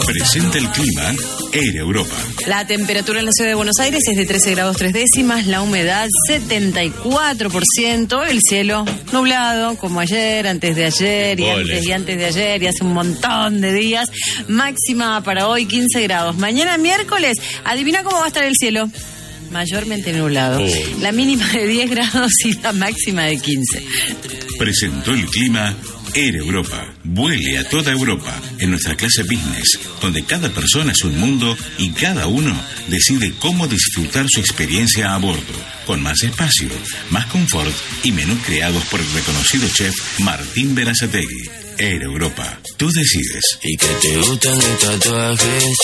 Presenta el clima Air Europa. La temperatura en la ciudad de Buenos Aires es de 13 grados 3 décimas, la humedad 74%, el cielo nublado como ayer, antes de ayer y antes de ayer y hace un montón de días. Máxima para hoy 15 grados. Mañana miércoles, adivina cómo va a estar el cielo. Mayormente nublado. La mínima de 10 grados y la máxima de 15. Presentó el clima Air Europa. Vuele a toda Europa en nuestra clase business, donde cada persona es un mundo y cada uno decide cómo disfrutar su experiencia a bordo, con más espacio, más confort y menús creados por el reconocido chef Martín Berazategui. Air Europa, tú decides. Y que te gustan los tatuajes.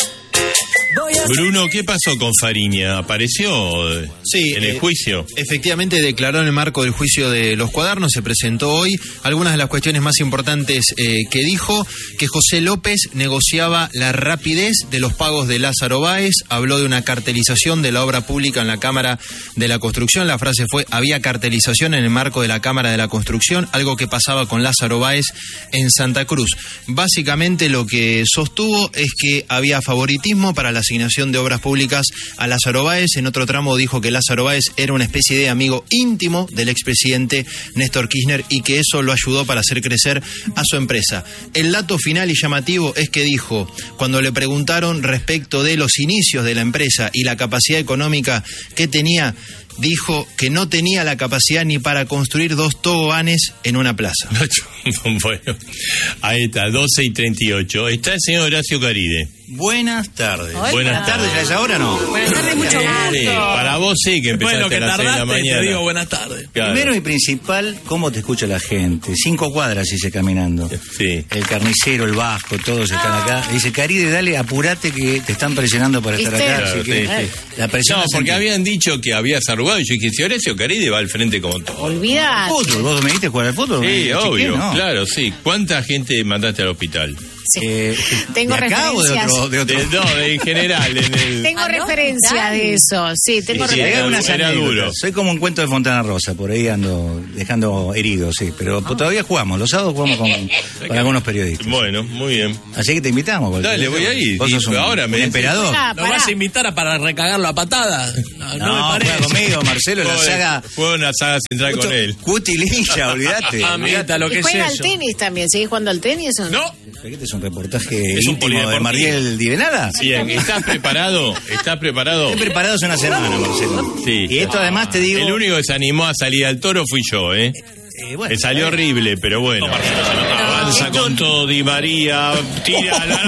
Bruno, ¿qué pasó con Fariña? ¿Apareció en el juicio? Efectivamente declaró en el marco del juicio de los cuadernos, se presentó hoy. Algunas de las cuestiones más importantes que dijo, que José López negociaba la rapidez de los pagos de Lázaro Báez, habló de una cartelización de la obra pública en la Cámara de la Construcción, la frase fue, había cartelización en el marco de la Cámara de la Construcción, algo que pasaba con Lázaro Báez en Santa Cruz. Básicamente lo que sostuvo es que había favoritismo para la asignación de obras públicas a Lázaro Báez. En otro tramo dijo que Lázaro Báez era una especie de amigo íntimo del expresidente Néstor Kirchner y que eso lo ayudó para hacer crecer a su empresa. El dato final y llamativo es que dijo, cuando le preguntaron respecto de los inicios de la empresa y la capacidad económica que tenía, dijo que no tenía la capacidad ni para construir 2 toboganes en una plaza. Bueno, ahí está, 12:38. Está el señor Horacio Caride. Buenas tardes. Hola. Buenas tardes, ¿ya es ahora o no? Buenas tardes, mucho gusto. Para vos sí, que empezaste a las 6 de la mañana. Te digo buenas tardes. Claro. Primero y principal, ¿cómo te escucha la gente? 5 cuadras hice caminando. Sí. El carnicero, el vasco, todos están acá. Dice, Caride, dale, apurate que te están presionando para estar acá. Claro, Así que la presión No, la porque sentí. habían dicho que habías arrugado y yo dije, si Horacio Caride va al frente como todo. Olvidá. ¿Fútbol? ¿Vos me viste jugar al fútbol? Sí, obvio, Chiquín, ¿no? claro, sí. ¿Cuánta gente mandaste al hospital? Tengo ¿de acá o de referencias. otro? En general, en el... Tengo referencia de eso. Sí, tengo Sí, referencia. Hay unas era anécdotas. duro. Soy como un cuento de Fontana Rosa, por ahí ando dejando heridos, sí. Pero todavía jugamos, los sábados jugamos con algunos periodistas. Bueno, muy bien. Así que te invitamos. Dale, voy a ir. Vos sos un, Ahora me un decís. emperador. Ah, ¿Nos pará. vas a invitar para recagarlo a patada? No me No, parece. juega conmigo, Marcelo, la saga. Fue una saga central con él. Cutililla, olvídate. Amiguita, lo que Y es juega al eso. tenis también. ¿Seguís jugando al tenis o no? No. ¿Este es un reportaje Es un íntimo de polideportivo. Mariel Divenada? Bien, ¿estás preparado? ¿Estás preparado? Estoy preparado hace una semana, Marcelo. Sí. Y esto además te digo... El único que se animó a salir al toro fui yo, ¿eh? bueno, Me salió horrible, pero bueno. Avanza con todo, Di María, tira la...